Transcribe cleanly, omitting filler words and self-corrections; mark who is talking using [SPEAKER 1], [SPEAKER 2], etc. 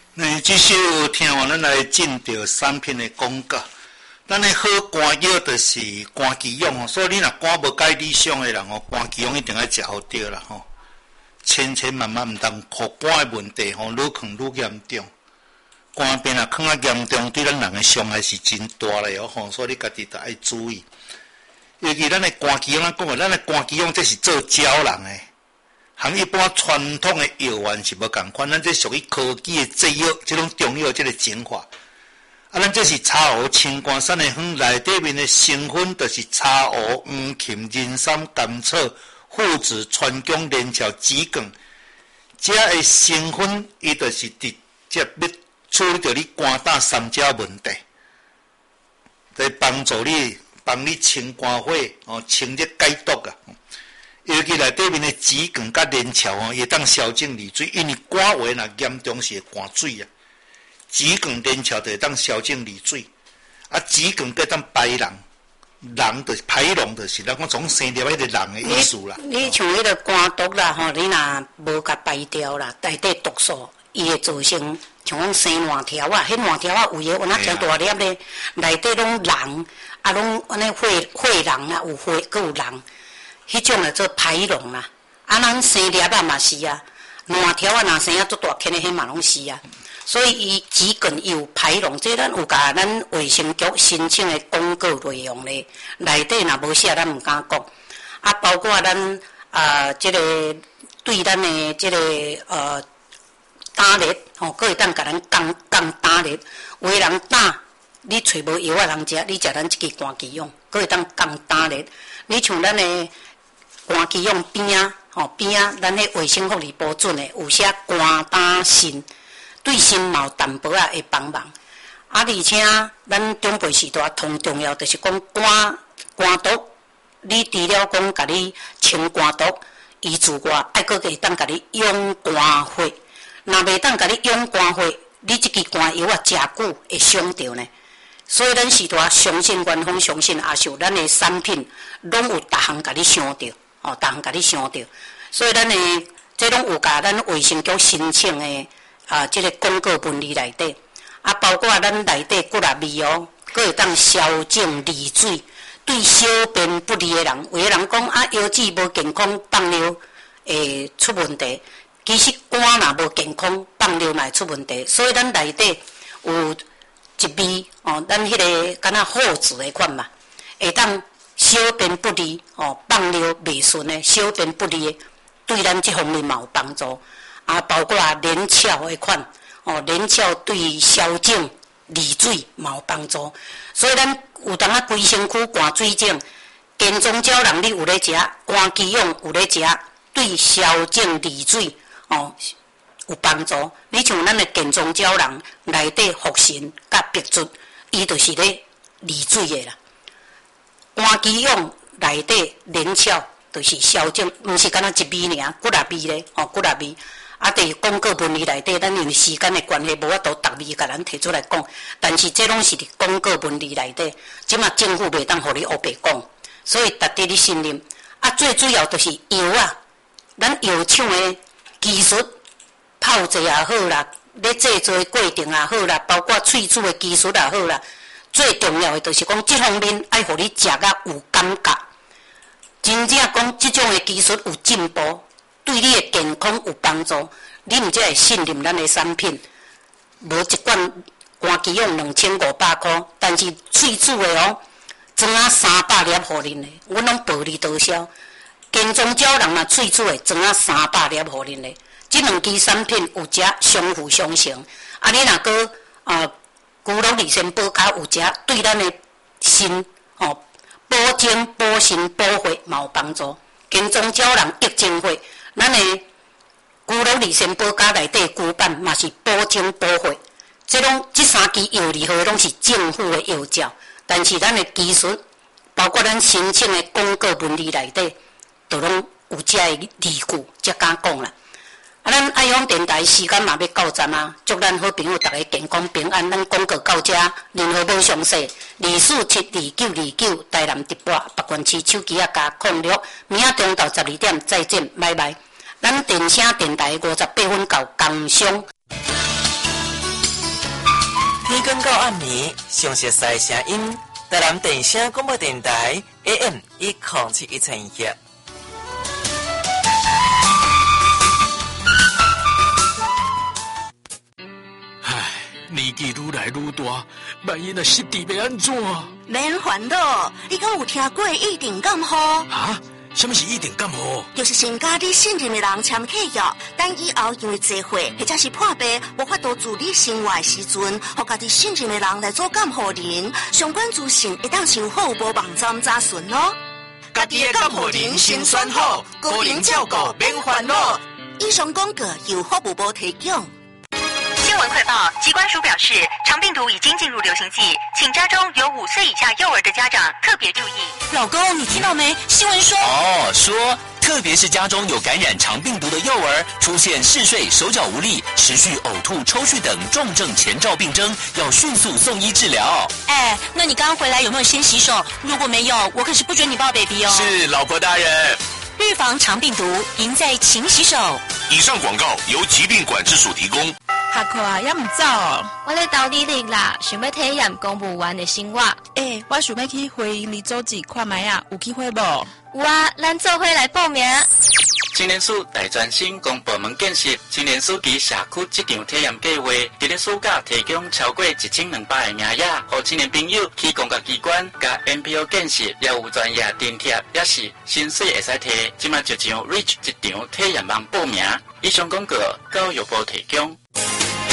[SPEAKER 1] 那这首听完，咱来进到产品的广告。咱的好肝药就是肝鸡蛹，所以你若肝无介理想的人哦，肝鸡蛹一定要食好对啦吼。千万毋通互肝的问题吼愈囥愈严重。肝病若囥啊严重，对咱人的伤害是真大嘞哦吼，所以你家己得爱注意。尤其咱的肝鸡蛹，咱讲的，咱的肝鸡蛹这是做胶囊的。和一般传统的药丸是无共款，咱这属于科技的制药，这种中药这个精华。咱这是茶胡青瓜散的粉，内底面的成分就是茶胡、黄芩、人参、甘草、附子、川芎、连翘、桔梗，这的成分伊就是直接要处理到你肝胆三者问题，来帮助你清肝火清热解毒啊。尤其内底面的桔梗甲连翘会当消肿利水，因为肝胃若严重是会肝水啊。桔梗连翘就会当消肿利水，桔梗会当排脓，脓就是排脓，就是咱讲从生掉迄个脓的意思啦。
[SPEAKER 2] 你像迄个肝毒啦吼，你若无甲排掉啦，内底毒素伊会造成像讲生烂条啊，迄烂条啊有诶，有哪诚大粒咧，内底拢脓，拢安尼血脓啊，有血佮有脓。迄种叫做排脓啦，咱生粒啊嘛是啊，烂条啊若生啊足大颗的，迄嘛拢是啊。所以伊桔梗有排脓，这咱有甲咱卫生局申请的广告内容咧，内底若无写，咱毋敢讲。包括咱即个对咱的即个胆热吼，佫会当甲咱降胆热。有的人胆你找无药啊人食，你食咱即个肝鸡蛹，佫会当降胆热。你像咱的肝鸡蛹边啊，边啊，咱迄卫生福利部准的有写肝胆肾，对心嘛有淡薄仔会帮忙。而且咱长辈时代同重要就是讲肝毒，你除了讲甲你清肝毒医治外，还佫会当甲你养肝火。若袂当甲你养肝火，你即支肝药啊，食久会伤着呢。所以咱时代相信官方，相信也是有咱的产品，拢有逐项甲你想着。逐项甲你想着，所以咱的这拢有甲咱卫生局申请的这个广告文字内底，包括咱内底骨力味哦，佫会当消肿利水，对小便不利的人，有的人讲腰子无健康，放尿会出问题。其实肝若无健康，放尿嘛会出问题。所以咱内底有一味咱迄个敢若厚子的款嘛，会当。小便不利放尿袂顺的，小便不利的，对咱这方面嘛有帮助。包括连翘的款，连翘对消肿利水嘛有帮助。所以咱有当规身躯寒水肿，健壮胶囊你有咧食，肝鸡蛹有咧食，对消肿利水有帮助。你像咱的健壮胶囊内底茯神甲白术，伊就是咧利水的啦。肝鸡蛹内底连翘就是消肿，毋是敢若一味尔，骨力味咧，骨力味。伫广告文字内底，咱因为时间的关系，无法度逐味甲咱提出来讲。但是这拢是伫广告文字内底，即马政府袂当互你黑白讲，所以值得你信任。最主要就是药啊，咱药厂的技术泡制也好啦，咧制作的过程也好啦，包括萃取的技术也好啦。最重要的就是讲，这方面爱互你食甲有感觉，真正讲这种的技术有进步，对你的健康有帮助，你毋才会信任咱的产品。无一罐肝鸡蛹2500块，但是萃取的装300粒互恁的，阮拢薄利多销。健壮胶囊嘛萃取的装300粒互恁的，这两支产品有食相辅相成。你若搁牛肉利参保加有食，对咱的肾保精、保肾、保血嘛有帮助。健壮胶囊益精血，咱的牛肉利参保加内底骨板嘛是保精保血。这3支药理号拢是政府的药照，但是咱的技术，包括咱申请的广告文字内底，都拢有这个理据，才敢讲啦。咱爱用电台时间嘛要到站啊！祝咱好朋友大家健康平安。咱广告到这，任何无详细，24722929台南直播北关市手机加06，明仔中昼12点再见，拜拜。咱电声电台58分到工商。
[SPEAKER 3] 天光到暗暝，详细赛声音，台南电声广播电台 AM 107.1。
[SPEAKER 4] 唉，年纪愈来愈大，万一若失智要安怎？
[SPEAKER 5] 免烦恼，你敢有听过一定感冒？
[SPEAKER 4] 啊？什么是一定感冒？
[SPEAKER 5] 就是先甲你信任的人签契约，等以后因为聚会或者是破病，无法度自理生活的时阵，互家己信任的人来做监护人，相关资讯会当上服务部网站查询哦。
[SPEAKER 3] 家己的监护人先选好，个人照顾免烦恼。
[SPEAKER 5] 以上广告由服务部提供。
[SPEAKER 6] 新闻快报：疾管署表示，肠病毒已经进入流行季，请家中有5岁以下幼儿的家长特别注意。
[SPEAKER 2] 老公，你听到没？新闻说
[SPEAKER 7] 说特别是家中有感染肠病毒的幼儿，出现嗜睡、手脚无力、持续呕吐、抽搐等重症前兆病征，要迅速送医治疗。
[SPEAKER 2] 那你刚刚回来有没有先洗手？如果没有，我可是不准你抱 baby 哦。
[SPEAKER 7] 是，老婆大人。
[SPEAKER 2] 预防肠病毒，赢在勤洗手。
[SPEAKER 8] 以上广告由疾病管制署提供。
[SPEAKER 9] 下课啊，也唔走哦。
[SPEAKER 10] 我咧投履历啦，想要体验公务员的生活。
[SPEAKER 9] 我想要去回营里组织看卖啊，有机会无？
[SPEAKER 10] 有啊，咱做伙来报名。
[SPEAKER 11] 青年署大专生公部门建设青年署及社区这场体验计划，伫咧暑假提供超过1200个名额，予青年朋友去公家机关、甲 NPO 建设、业务专业津贴，也是薪水会使摕。即马就上 Reach 这场体验网报名。以上广告教育部提供。